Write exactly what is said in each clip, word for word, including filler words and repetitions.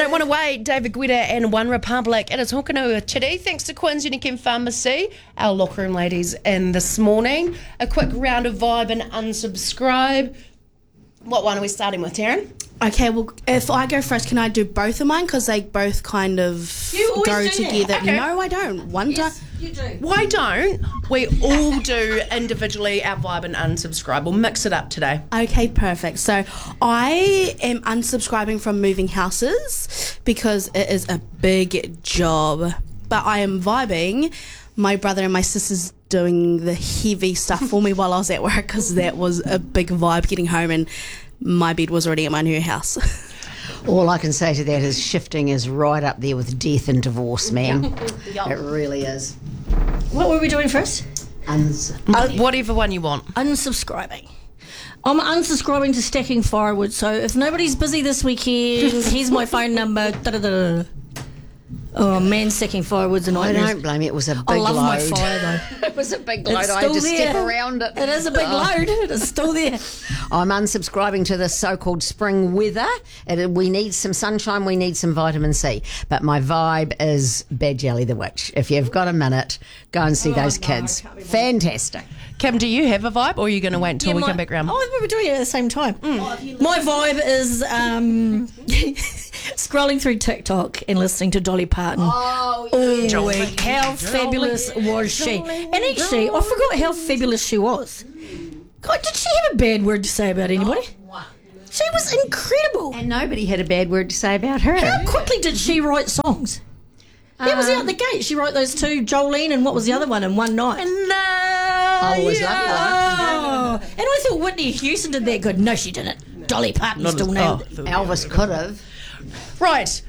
don't want to wait. David Guetta and One Republic. It is Hokanui Chitty. Thanks to Quinn's Unichem Pharmacy, our locker room ladies in this morning. A quick round of vibe and unsubscribe. What one are we starting with, Taryn? Okay, well, if I go first, can I do both of mine? Because they both kind of You always go do together. that. Okay. No, I don't. One Yes, time. you do. Why don't we all do individually our vibe and unsubscribe? We'll mix it up today. Okay, perfect. So I am unsubscribing from moving houses because it is a big job. But I am vibing. My brother and my sister's doing the heavy stuff for me while I was at work because that was a big vibe getting home and my bed was already at my new house. All I can say to that is shifting is right up there with death and divorce, man. It really is. What were we doing first? Uns- Whatever one you want. Unsubscribing. I'm unsubscribing to Stacking Firewood, so if nobody's busy this weekend, here's my phone number. Da-da-da. Oh, man, stacking firewood's a I nightmare. don't blame you. It was a big I love load. my fire, though. It was a big load. It's I had still to step there. around it. It is a big Oh. load. It's still there. I'm unsubscribing to the so-called spring weather. It, we need some sunshine. We need some vitamin C. But my vibe is Bad Jelly the Witch. If you've got a minute, go and see those kids. Fantastic. Kim, do you have a vibe or are you going to wait until Yeah, we my- come back round? Oh, we're doing it at the same time. My vibe is um, scrolling through TikTok and listening to Dolly Parton. Oh, all week. How fabulous was she? And actually, I forgot how fabulous she was. God, did she have a bad word to say about anybody? She was incredible. And nobody had a bad word to say about her. How quickly did she write songs? That was out the gate. She wrote those two, Jolene and what was the other one, in one night. No. I always loved her. Oh, and I thought Whitney Houston did that good. No, she didn't. Dolly Parton Not still as- nailed oh. it. Elvis could have. Right.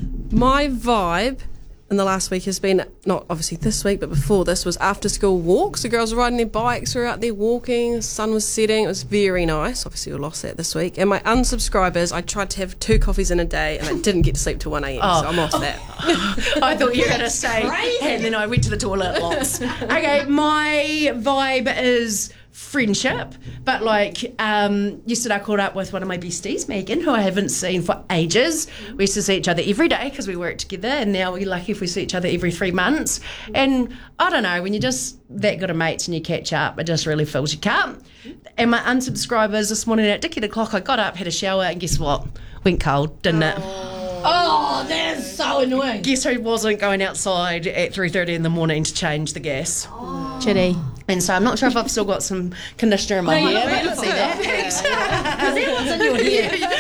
My vibe in the last week has been, not obviously this week, but before this, was after school walks. The girls were riding their bikes, we were out there walking, the sun was setting, it was very nice. Obviously we lost that this week. And my unsubscribers, I tried to have two coffees in a day and I didn't get to sleep till one a.m, Oh. so I'm off that. I thought you were going to say, and then I went to the toilet lots. Okay, my vibe is friendship, but like um, yesterday I caught up with one of my besties, Megan, who I haven't seen for ages. We used to see each other every day because we work together, and now we're lucky if we see each other every three months. And I don't know, when you're just that good of mates and you catch up, it just really fills your cup. And my unsubscribers this morning at dicky o'clock, I got up, had a shower, and guess what? Went cold, didn't it? Oh, that's so annoying. Guess who wasn't going outside at three thirty in the morning to change the gas? Chitty. And so I'm not sure if I've still got some conditioner in my No, you hair, look but see that. Thanks. Because that one's in your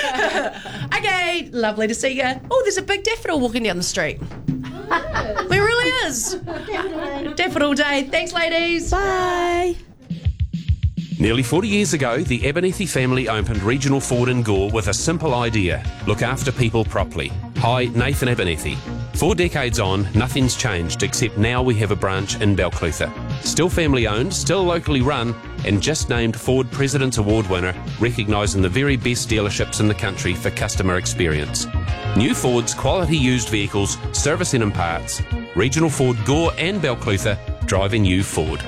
hair. Okay, lovely to see you. Oh, there's a big daffodil walking down the street. There really is. Daffodil day. Thanks, ladies. Bye. Nearly forty years ago, the Abernethy family opened Regional Ford in Gore with a simple idea: look after people properly. Hi, Nathan Abernethy. Four decades on, nothing's changed except now we have a branch in Balclutha. Still family owned, still locally run, and just named Ford President's Award winner, recognising the very best dealerships in the country for customer experience. New Ford's quality used vehicles, servicing and parts. Regional Ford Gore and Balclutha, driving you Ford.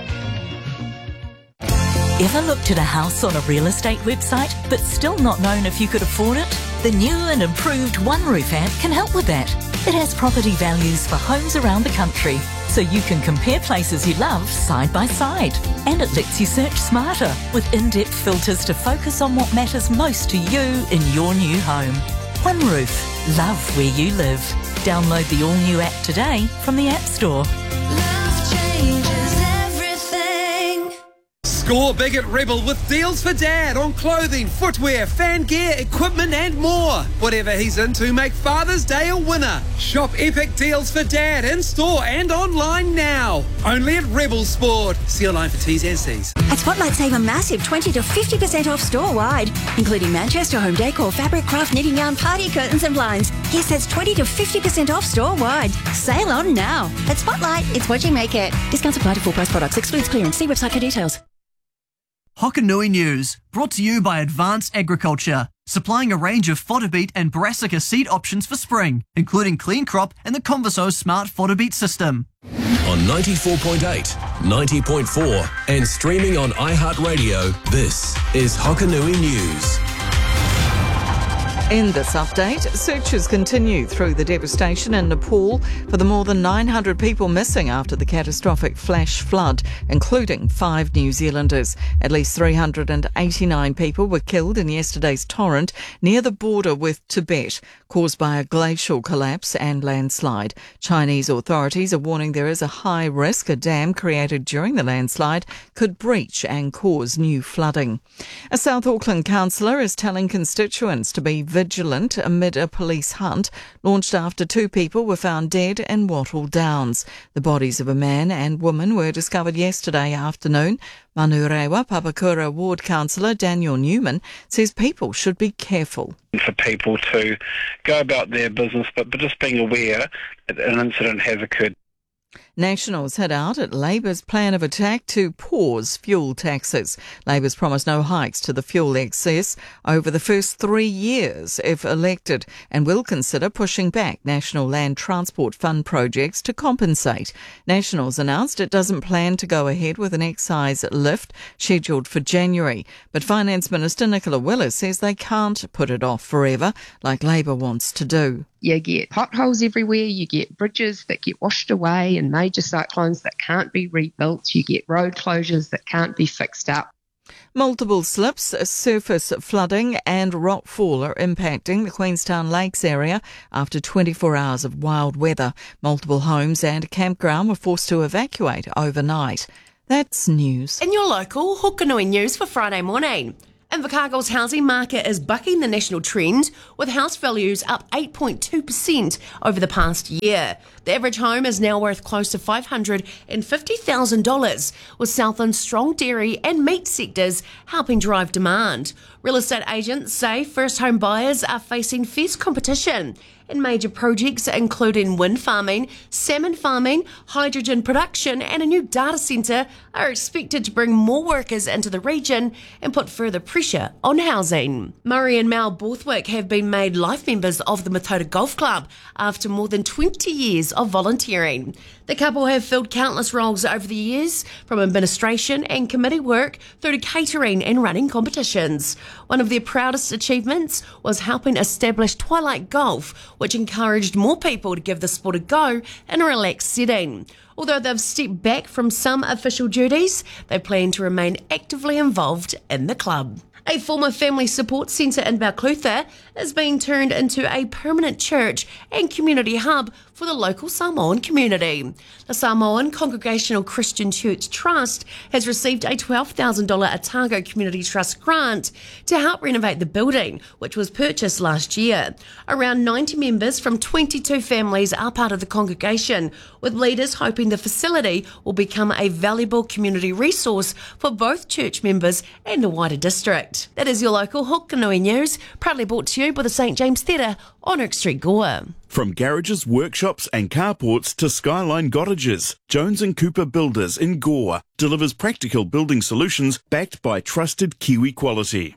Ever looked at a house on a real estate website but still not known if you could afford it? The new and improved One Roof app can help with that. It has property values for homes around the country, so you can compare places you love side by side. And it lets you search smarter with in-depth filters to focus on what matters most to you in your new home. One Roof. Love where you live. Download the all-new app today from the App Store. Love changes everything. Score big at Rebel with deals for Dad on clothing, footwear, fan gear, equipment and more. Whatever he's into, make Father's Day a winner. Shop epic deals for Dad in store and online now. Only at Rebel Sport. See a line for T's and C's. At Spotlight, save a massive twenty to fifty percent off store-wide, including Manchester home decor, fabric, craft, knitting yarn, party curtains and blinds. Yes, that's twenty to fifty percent off store-wide. Sale on now. At Spotlight, it's what you make it. Discounts apply to full price products. Excludes clearance. See website for details. Hokanui News, brought to you by Advanced Agriculture, supplying a range of fodder beet and brassica seed options for spring, including Clean Crop and the Converso Smart Fodder Beet System. On ninety-four point eight, ninety point four and streaming on iHeartRadio, this is Hokanui News. In this update, searches continue through the devastation in Nepal for the more than nine hundred people missing after the catastrophic flash flood, including five New Zealanders. At least three hundred eighty-nine people were killed in yesterday's torrent near the border with Tibet, caused by a glacial collapse and landslide. Chinese authorities are warning there is a high risk a dam created during the landslide could breach and cause new flooding. A South Auckland councillor is telling constituents to be vigilant amid a police hunt launched after two people were found dead in Wattle Downs. The bodies of a man and woman were discovered yesterday afternoon. Manurewa Papakura Ward Councillor Daniel Newman says people should be careful. For people to go about their business, but, but just being aware that an incident has occurred. Nationals hit out at Labour's plan of attack to pause fuel taxes. Labour's promised no hikes to the fuel excess over the first three years if elected, and will consider pushing back National Land Transport Fund projects to compensate. Nationals announced it doesn't plan to go ahead with an excise lift scheduled for January, but Finance Minister Nicola Willis says they can't put it off forever like Labour wants to do. You get potholes everywhere, you get bridges that get washed away and major cyclones that can't be rebuilt, you get road closures that can't be fixed up. Multiple slips, surface flooding and rockfall are impacting the Queenstown Lakes area after twenty-four hours of wild weather. Multiple homes and a campground were forced to evacuate overnight. That's news. In your local Hokanui news for Friday morning. Invercargill's housing market is bucking the national trend, with house values up eight point two percent over the past year. The average home is now worth close to five hundred fifty thousand dollars, with Southland's strong dairy and meat sectors helping drive demand. Real estate agents say first home buyers are facing fierce competition in major projects including wind farming, salmon farming, hydrogen production and a new data centre are expected to bring more workers into the region and put further pressure on housing. Murray and Mal Borthwick have been made life members of the Matota Golf Club after more than twenty years of volunteering. The couple have filled countless roles over the years, from administration and committee work through to catering and running competitions. One of their proudest achievements was helping establish Twilight Golf, which encouraged more people to give the sport a go in a relaxed setting. Although they've stepped back from some official duties, they plan to remain actively involved in the club. A former family support centre in Balclutha is being turned into a permanent church and community hub for the local Samoan community. The Samoan Congregational Christian Church Trust has received a twelve thousand dollars Otago Community Trust grant to help renovate the building, which was purchased last year. Around ninety members from twenty-two families are part of the congregation, with leaders hoping the facility will become a valuable community resource for both church members and the wider district. That is your local Hokanui news, proudly brought to you by the St James Theatre on Oak Street, Gore. From garages, workshops and carports to Skyline Cottages, Jones and Cooper Builders in Gore delivers practical building solutions backed by trusted Kiwi quality.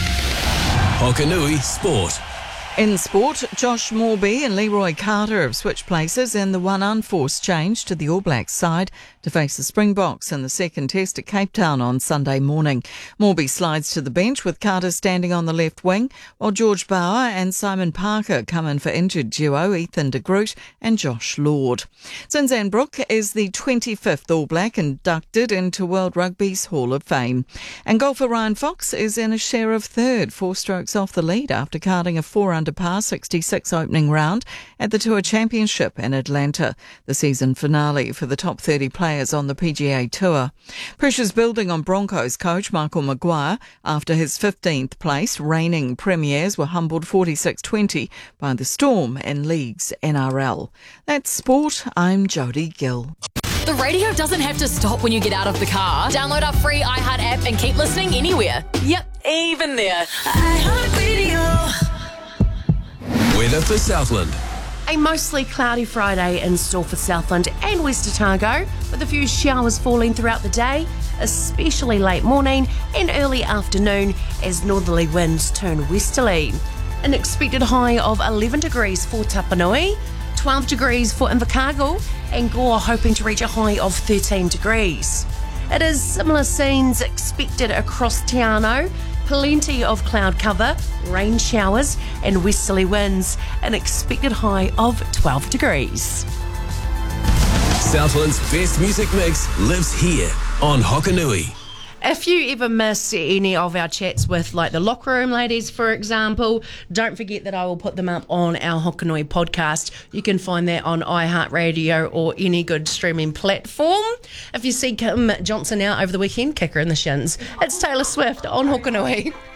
Hokanui Sport. In sport, Josh Morby and Leroy Carter have switched places in the one unforced change to the All Blacks side to face the Springboks in the second test at Cape Town on Sunday morning. Morby slides to the bench with Carter standing on the left wing, while George Bauer and Simon Parker come in for injured duo Ethan de Groot and Josh Lord. Zinzan Brook is the twenty-fifth All Black inducted into World Rugby's Hall of Fame. And golfer Ryan Fox is in a share of third, four strokes off the lead after carding a four under par sixty-six opening round at the Tour Championship in Atlanta, the season finale for the top thirty players on the P G A Tour. Pressure's building on Broncos coach Michael Maguire after his fifteenth place. Reigning premiers were humbled forty-six twenty by the Storm in League's N R L. That's sport. I'm Jodie Gill. The radio doesn't have to stop when you get out of the car. Download our free iHeart app and keep listening anywhere. Yep, even there. iHeartRadio. Weather for Southland. A mostly cloudy Friday in store for Southland and West Otago, with a few showers falling throughout the day, especially late morning and early afternoon as northerly winds turn westerly. An expected high of eleven degrees for Tapanui, twelve degrees for Invercargill, and Gore hoping to reach a high of thirteen degrees. It is similar scenes expected across Te Anau. plenty of cloud cover, rain showers and westerly winds, an expected high of twelve degrees. Southland's best music mix lives here on Hokanui. If you ever miss any of our chats with like the locker room ladies, for example, don't forget that I will put them up on our Hokanui podcast. You can find that on iHeartRadio or any good streaming platform. If you see Kim Johnson out over the weekend, kick her in the shins. It's Taylor Swift on Hokanui.